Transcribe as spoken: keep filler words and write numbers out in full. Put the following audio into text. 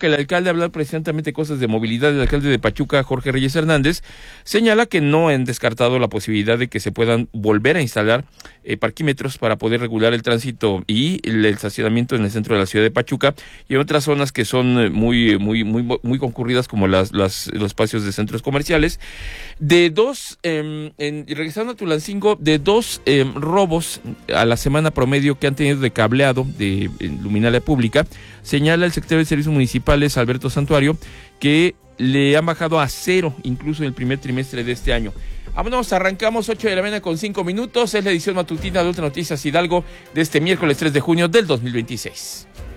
Pachuca. El alcalde habla precisamente cosas de movilidad. El alcalde de Pachuca, Jorge Reyes Hernández, señala que no han descartado la posibilidad de que se puedan volver a instalar eh, parquímetros para poder regular el tránsito y el estacionamiento en el centro de la ciudad de Pachuca y en otras zonas que son muy muy muy muy concurridas como las, las los espacios de centros comerciales. De dos, eh, en, regresando a Tulancingo, de dos eh, robos a la semana promedio que han tenido de cableado de eh, luminaria pública, señala el secretario de Servicios Municipales, Alberto Santuario, que le han bajado a cero incluso en el primer trimestre de este año. Vámonos, arrancamos ocho de la mañana con cinco minutos, es la edición matutina de Ultra Noticias Hidalgo de este miércoles tres de junio del dos mil veintiséis.